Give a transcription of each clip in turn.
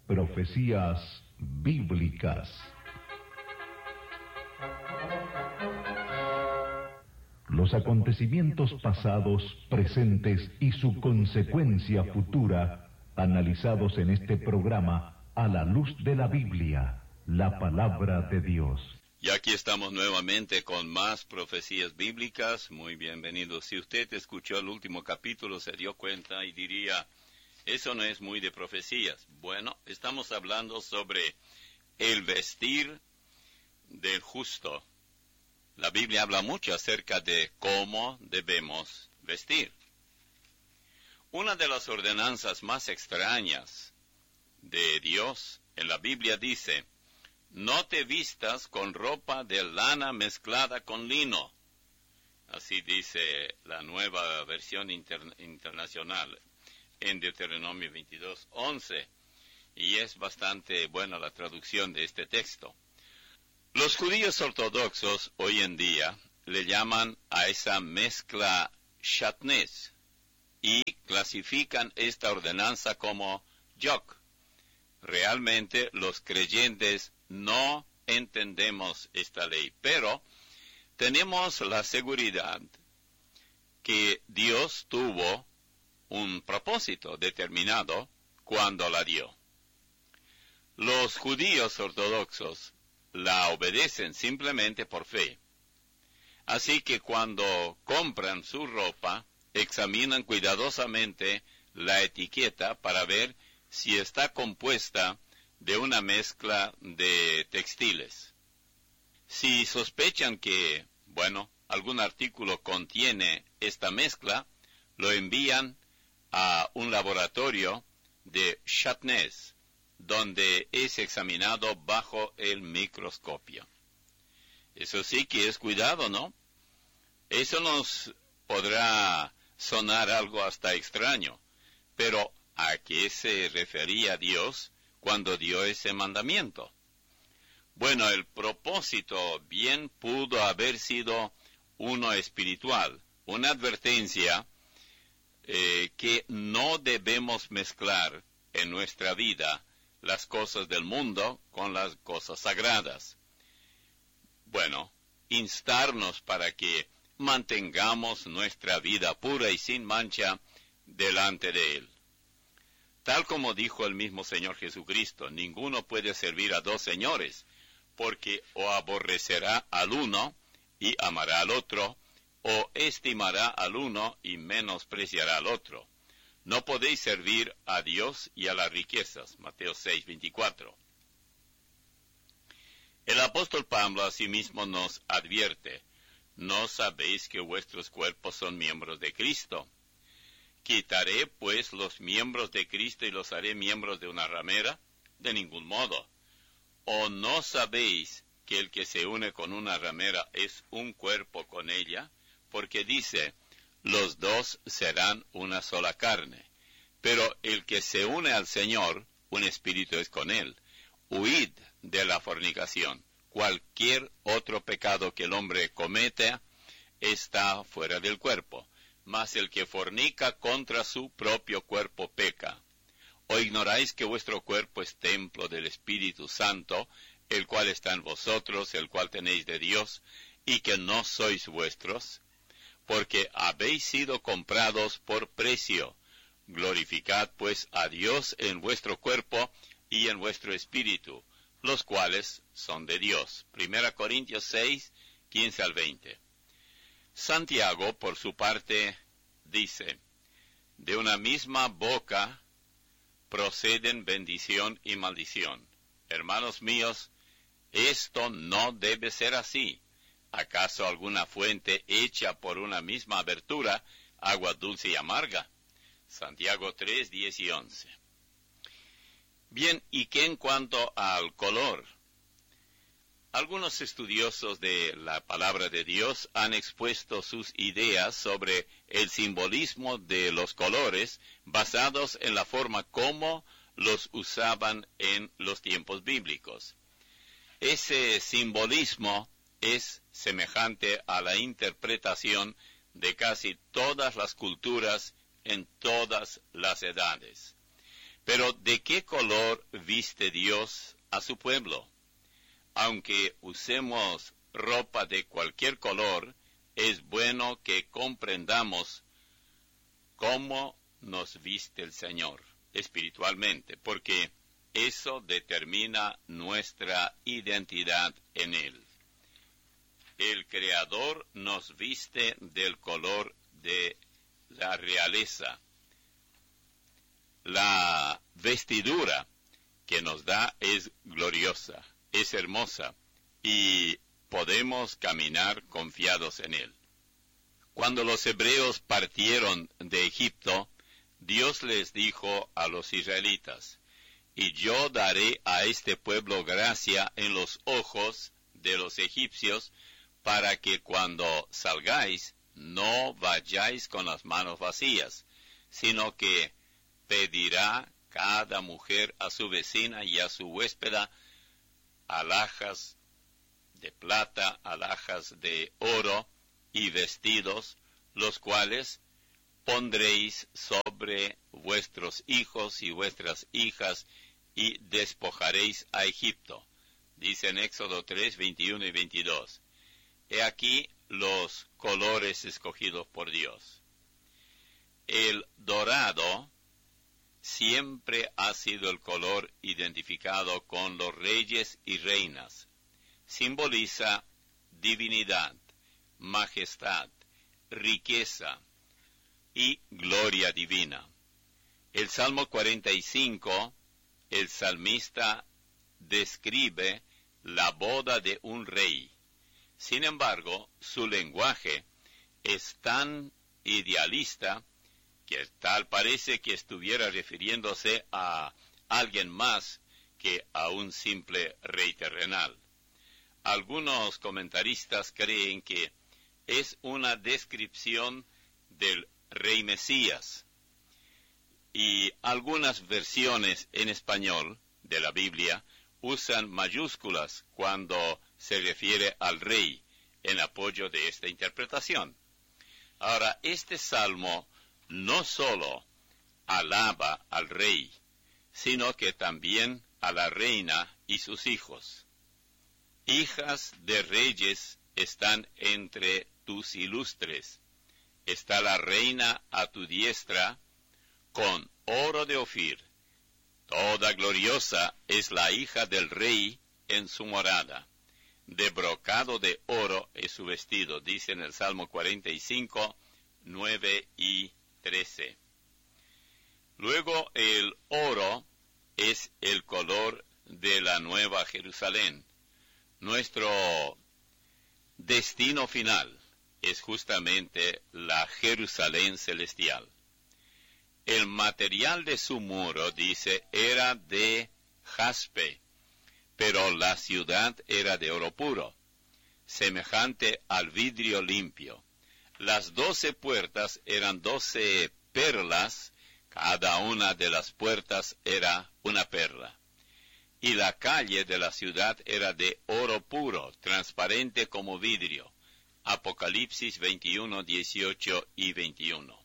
Profecías bíblicas. Los acontecimientos pasados, presentes y su consecuencia futura, analizados en este programa a la luz de la Biblia, la palabra de Dios. Y aquí estamos nuevamente con más profecías bíblicas. Muy bienvenidos. Si usted escuchó el último capítulo, se dio cuenta y diría, eso no es muy de profecías. Bueno, estamos hablando sobre el vestir del justo. La Biblia habla mucho acerca de cómo debemos vestir. Una de las ordenanzas más extrañas de Dios en la Biblia dice, no te vistas con ropa de lana mezclada con lino. Así dice la nueva versión internacional en Deuteronomio 22:11. Y es bastante buena la traducción de este texto. Los judíos ortodoxos hoy en día le llaman a esa mezcla shatnez y clasifican esta ordenanza como yok. Realmente los creyentes no entendemos esta ley, pero tenemos la seguridad que Dios tuvo un propósito determinado cuando la dio. Los judíos ortodoxos la obedecen simplemente por fe. Así que cuando compran su ropa, examinan cuidadosamente la etiqueta para ver si está compuesta de una mezcla de textiles. Si sospechan que, algún artículo contiene esta mezcla, lo envían a un laboratorio de shatnez, donde es examinado bajo el microscopio. Eso sí que es cuidado, ¿no? Eso nos podrá sonar algo hasta extraño, pero ¿a qué se refería Dios cuando dio ese mandamiento? Bueno, el propósito bien pudo haber sido uno espiritual, una advertencia que no debemos mezclar en nuestra vida las cosas del mundo con las cosas sagradas. Instarnos para que mantengamos nuestra vida pura y sin mancha delante de Él. Tal como dijo el mismo Señor Jesucristo, ninguno puede servir a dos señores, porque o aborrecerá al uno y amará al otro, o estimará al uno y menospreciará al otro. No podéis servir a Dios y a las riquezas. Mateo 6:24. El apóstol Pablo asimismo nos advierte, ¿no sabéis que vuestros cuerpos son miembros de Cristo? ¿Quitaré pues los miembros de Cristo y los haré miembros de una ramera? De ningún modo. ¿O no sabéis que el que se une con una ramera es un cuerpo con ella? Porque dice, los dos serán una sola carne. Pero el que se une al Señor, un espíritu es con él. Huid de la fornicación. Cualquier otro pecado que el hombre cometa está fuera del cuerpo. Mas el que fornica contra su propio cuerpo peca. ¿O ignoráis que vuestro cuerpo es templo del Espíritu Santo, el cual está en vosotros, el cual tenéis de Dios, y que no sois vuestros? Porque habéis sido comprados por precio. Glorificad pues a Dios en vuestro cuerpo y en vuestro espíritu, los cuales son de Dios. 1 Corintios 6, 15 al 20. Santiago, por su parte, dice, de una misma boca proceden bendición y maldición. Hermanos míos, esto no debe ser así. ¿Acaso alguna fuente hecha por una misma abertura, agua dulce y amarga? Santiago 3, 10 y 11. Bien, ¿y qué en cuanto al color? Algunos estudiosos de la palabra de Dios han expuesto sus ideas sobre el simbolismo de los colores basados en la forma como los usaban en los tiempos bíblicos. Ese simbolismo es semejante a la interpretación de casi todas las culturas en todas las edades. Pero ¿de qué color viste Dios a su pueblo? Aunque usemos ropa de cualquier color, es bueno que comprendamos cómo nos viste el Señor espiritualmente, porque eso determina nuestra identidad en Él. El Creador nos viste del color de la realeza. La vestidura que nos da es gloriosa, es hermosa, y podemos caminar confiados en Él. Cuando los hebreos partieron de Egipto, Dios les dijo a los israelitas: y yo daré a este pueblo gracia en los ojos de los egipcios, para que cuando salgáis no vayáis con las manos vacías, sino que pedirá cada mujer a su vecina y a su huéspeda alhajas de plata, alhajas de oro y vestidos, los cuales pondréis sobre vuestros hijos y vuestras hijas, y despojaréis a Egipto. Dice en Éxodo 3, 21 y 22. He aquí los colores escogidos por Dios. El dorado siempre ha sido el color identificado con los reyes y reinas. Simboliza divinidad, majestad, riqueza y gloria divina. El Salmo 45, el salmista describe la boda de un rey. Sin embargo, su lenguaje es tan idealista que tal parece que estuviera refiriéndose a alguien más que a un simple rey terrenal. Algunos comentaristas creen que es una descripción del rey Mesías, y algunas versiones en español de la Biblia usan mayúsculas cuando se refiere al rey, en apoyo de esta interpretación. Ahora, este salmo no solo alaba al rey, sino que también a la reina y sus hijos. Hijas de reyes están entre tus ilustres. Está la reina a tu diestra, con oro de Ofir. Toda gloriosa es la hija del rey en su morada. De brocado de oro es su vestido, dice en el Salmo 45, 9 y 13. Luego el oro es el color de la Nueva Jerusalén. Nuestro destino final es justamente la Jerusalén celestial. El material de su muro, dice, era de jaspe, pero la ciudad era de oro puro, semejante al vidrio limpio. Las 12 puertas eran 12 perlas, cada una de las puertas era una perla. Y la calle de la ciudad era de oro puro, transparente como vidrio. Apocalipsis 21, 18 y 21.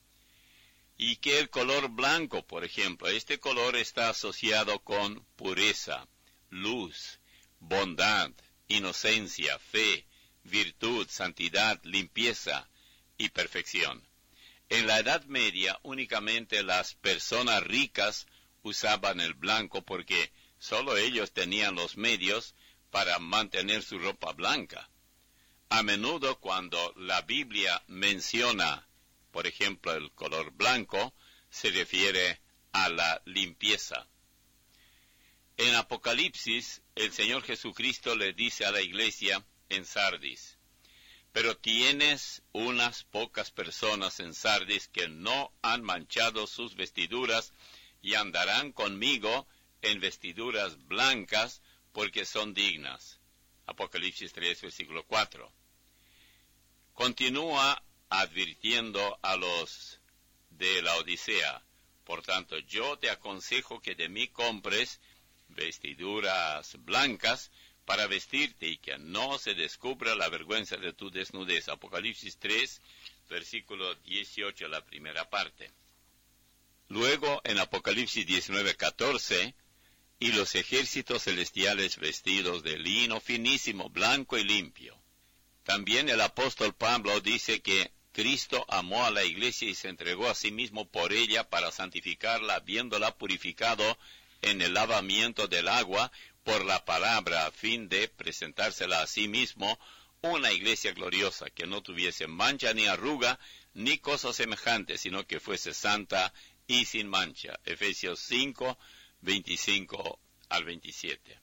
Y que el color blanco, por ejemplo, este color está asociado con pureza, luz, bondad, inocencia, fe, virtud, santidad, limpieza y perfección. En la Edad Media únicamente las personas ricas usaban el blanco porque solo ellos tenían los medios para mantener su ropa blanca. A menudo cuando la Biblia menciona, por ejemplo, el color blanco, se refiere a la limpieza. En Apocalipsis, el Señor Jesucristo le dice a la iglesia en Sardis: pero tienes unas pocas personas en Sardis que no han manchado sus vestiduras y andarán conmigo en vestiduras blancas porque son dignas. Apocalipsis 3, versículo 4. Continúa advirtiendo a los de la Odisea: por tanto, yo te aconsejo que de mí compres vestiduras blancas para vestirte y que no se descubra la vergüenza de tu desnudez. Apocalipsis 3, versículo 18, la primera parte. Luego en Apocalipsis 19:14, y los ejércitos celestiales vestidos de lino finísimo, blanco y limpio. También el apóstol Pablo dice que Cristo amó a la iglesia y se entregó a sí mismo por ella para santificarla, habiéndola purificado en el lavamiento del agua por la palabra, a fin de presentársela a sí mismo una iglesia gloriosa, que no tuviese mancha ni arruga, ni cosa semejante, sino que fuese santa y sin mancha. Efesios 5, 25 al 27.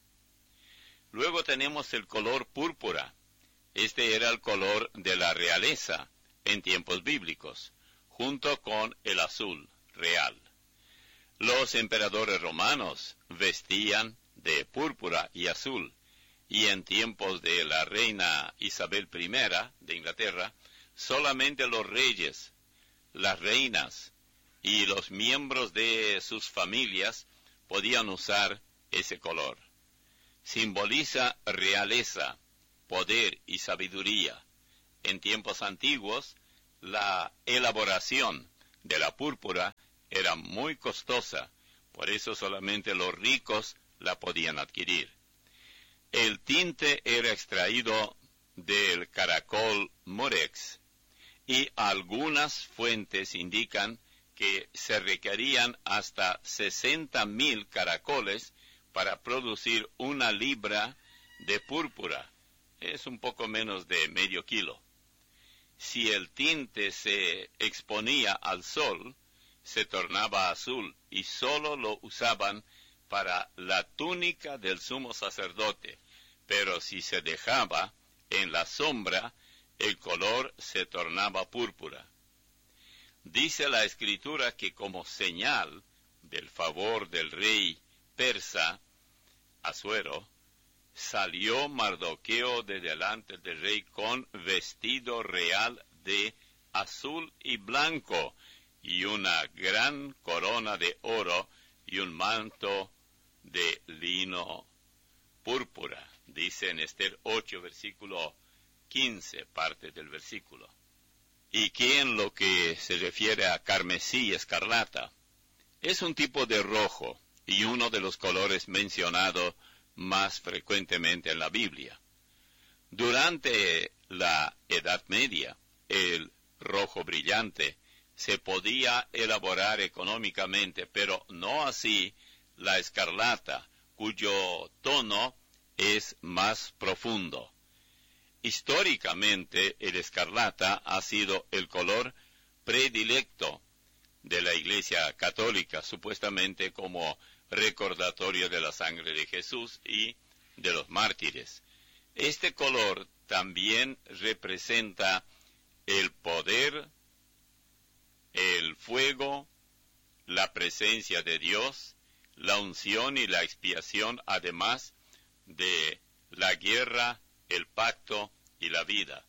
Luego tenemos el color púrpura. Este era el color de la realeza en tiempos bíblicos, junto con el azul real. Los emperadores romanos vestían de púrpura y azul, y en tiempos de la reina Isabel I de Inglaterra, solamente los reyes, las reinas y los miembros de sus familias podían usar ese color. Simboliza realeza, poder y sabiduría. En tiempos antiguos, la elaboración de la púrpura era muy costosa, por eso solamente los ricos la podían adquirir. El tinte era extraído del caracol murex, y algunas fuentes indican que se requerían hasta 60,000 caracoles para producir 1 libra de púrpura. Es un poco menos de medio kilo. Si el tinte se exponía al sol, se tornaba azul, y solo lo usaban para la túnica del sumo sacerdote, pero si se dejaba en la sombra, el color se tornaba púrpura. Dice la Escritura que como señal del favor del rey persa Asuero, salió Mardoqueo de delante del rey con vestido real de azul y blanco, y una gran corona de oro, y un manto de lino púrpura. Dice en Esther 8, versículo 15, parte del versículo. Y que en lo que se refiere a carmesí y escarlata, es un tipo de rojo, y uno de los colores mencionados más frecuentemente en la Biblia. Durante la Edad Media, el rojo brillante se podía elaborar económicamente, pero no así la escarlata, cuyo tono es más profundo. Históricamente, el escarlata ha sido el color predilecto de la Iglesia Católica, supuestamente como recordatorio de la sangre de Jesús y de los mártires. Este color también representa el poder, el fuego, la presencia de Dios, la unción y la expiación, además de la guerra, el pacto y la vida.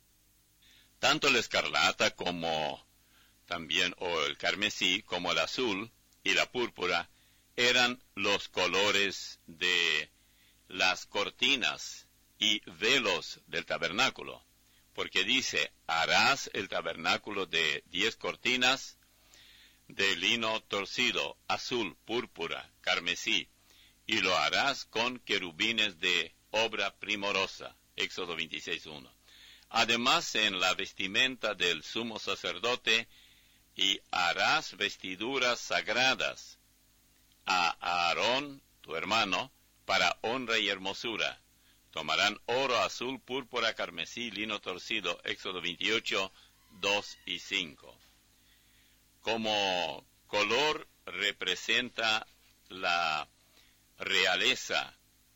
Tanto la escarlata como también o el carmesí, como el azul y la púrpura, eran los colores de las cortinas y velos del tabernáculo, porque dice, harás el tabernáculo de 10 cortinas de lino torcido, azul, púrpura, carmesí, y lo harás con querubines de obra primorosa. Éxodo 26:1. Además, en la vestimenta del sumo sacerdote, y harás vestiduras sagradas a Aarón, tu hermano, para honra y hermosura. Tomarán oro, azul, púrpura, carmesí, lino torcido. Éxodo 28, 2 y 5. Como color representa la realeza.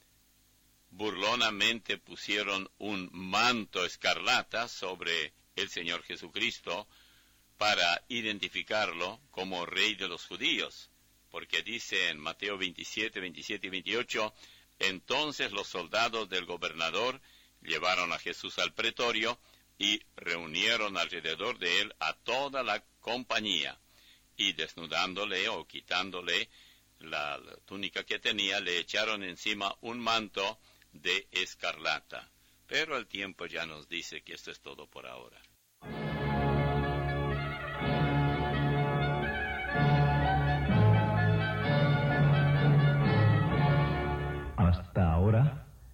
Burlonamente pusieron un manto escarlata sobre el Señor Jesucristo para identificarlo como rey de los judíos, porque dice en Mateo 27, 27 y 28, entonces los soldados del gobernador llevaron a Jesús al pretorio y reunieron alrededor de él a toda la compañía, y desnudándole o quitándole la túnica que tenía, le echaron encima un manto de escarlata. Pero el tiempo ya nos dice que esto es todo por ahora.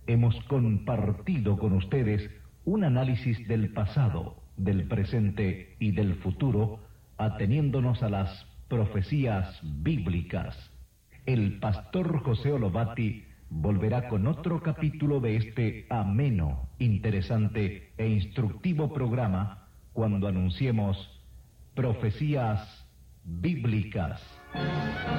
hemos compartido con ustedes un análisis del pasado, del presente y del futuro, ateniéndonos a las profecías bíblicas. El pastor José Olobati volverá con otro capítulo de este ameno, interesante e instructivo programa cuando anunciemos Profecías Bíblicas.